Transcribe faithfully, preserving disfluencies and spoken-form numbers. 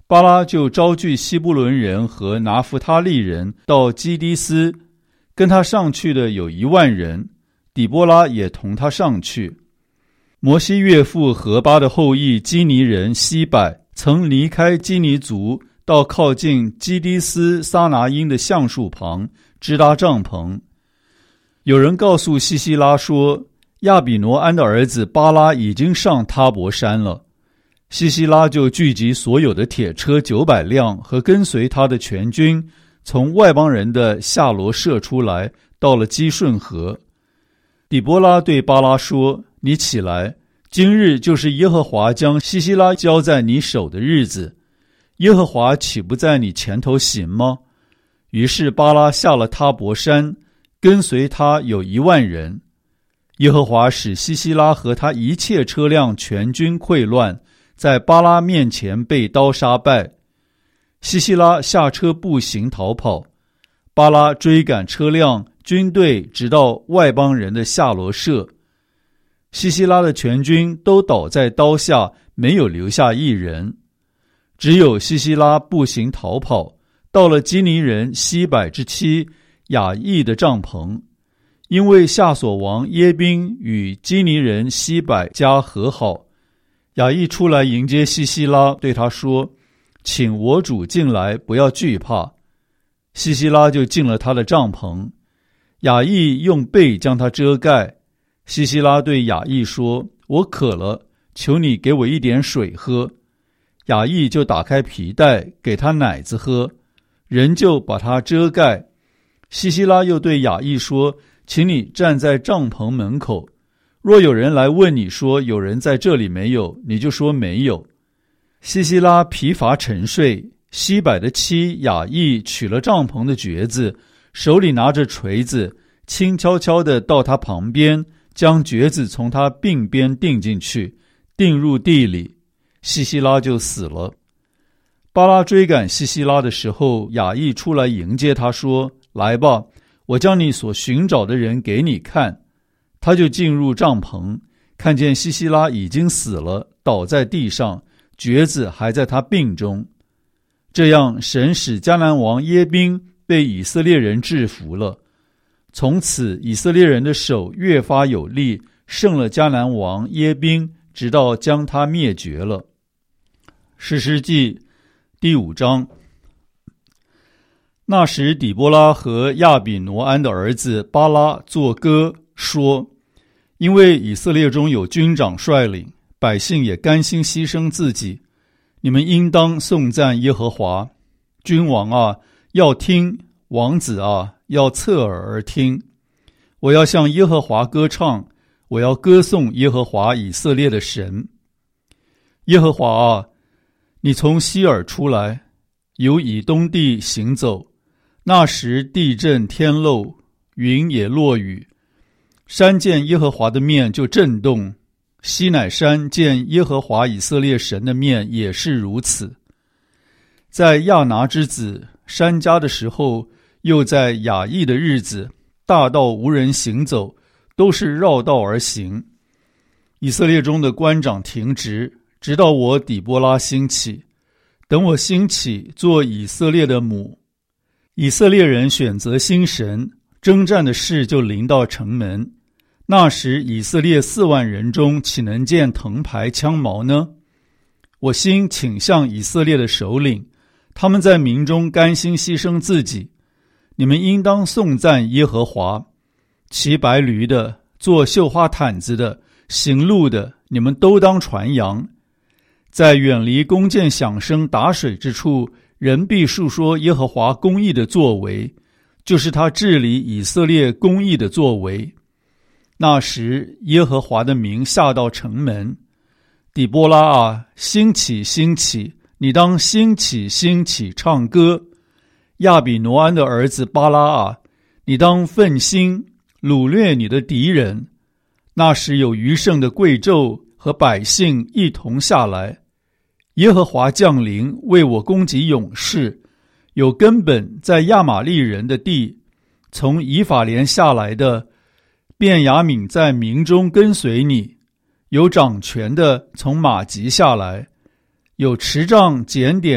巴拉就招聚希布伦人和拿弗他利人到基迪斯，跟他上去的有一万人，底波拉也同他上去。摩西岳父何巴的后裔基尼人西百曾离开基尼族，到靠近基迪斯撒拿因的橡树旁支搭帐篷。有人告诉西西拉说，亚比挪安的儿子巴拉已经上他伯山了。西西拉就聚集所有的铁车九百辆和跟随他的全军，从外邦人的夏罗舍出来，到了基顺河。底波拉对巴拉说，你起来，今日就是耶和华将西西拉交在你手的日子，耶和华岂不在你前头行吗？于是巴拉下了他伯山，跟随他有一万人。耶和华使西西拉和他一切车辆全军溃乱，在巴拉面前被刀杀败。西西拉下车步行逃跑，巴拉追赶车辆军队，直到外邦人的夏罗舍。西西拉的全军都倒在刀下，没有留下一人。只有西西拉步行逃跑，到了基尼人西百之妻雅意的帐篷，因为夏所王耶宾与基尼人西百家和好。雅意出来迎接西西拉，对他说，请我主进来，不要惧怕。西西拉就进了他的帐篷，雅意用被将他遮盖。西西拉对雅意说，我渴了，求你给我一点水喝。雅意就打开皮带，给他奶子喝，人就把他遮盖。西西拉又对雅意说，请你站在帐篷门口，若有人来问你说有人在这里没有，你就说没有。西西拉疲乏沉睡，西百的妻雅意取了帐篷的橛子，手里拿着锤子，轻悄悄地到他旁边，将橛子从他鬓边钉进去，钉入地里，西西拉就死了。巴拉追赶西西拉的时候，雅意出来迎接他说，来吧，我将你所寻找的人给你看。他就进入帐篷，看见西西拉已经死了，倒在地上，橛子还在他鬓中。这样神使迦南王耶宾被以色列人制服了。从此以色列人的手越发有力，胜了迦南王耶宾，直到将他灭绝了。士师记第五章。那时底波拉和亚比挪安的儿子巴拉作歌说，因为以色列中有军长率领，百姓也甘心牺牲自己，你们应当颂赞耶和华。君王啊，要听；王子啊，要侧耳而听。我要向耶和华歌唱，我要歌颂耶和华以色列的神。耶和华啊，你从西珥出来，由以东地行走。那时地震天漏，云也落雨，山见耶和华的面就震动，西乃山见耶和华以色列神的面也是如此。在亚拿之子珊迦的时候，又在雅意的日子，大道无人行走，都是绕道而行。以色列中的官长停职，直到我底波拉兴起。等我兴起，做以色列的母。以色列人选择新神，征战的事就临到城门。那时以色列四万人中，岂能见藤牌枪矛呢？我心倾向以色列的首领，他们在民中甘心牺牲自己。你们应当颂赞耶和华。骑白驴的，做绣花毯子的，行路的，你们都当传扬。在远离弓箭响声打水之处，人必述说耶和华公义的作为，就是他治理以色列公义的作为。那时耶和华的名下到城门。底波拉啊，兴起兴起，你当兴起兴起唱歌。亚比挪安的儿子巴拉啊，你当奋心掳掠你的敌人。那时有余剩的贵胄和百姓一同下来。耶和华降临，为我攻击勇士。有根本在亚玛利人的地，从以法莲下来的便雅悯在民中跟随你。有掌权的从马吉下来，有持杖检点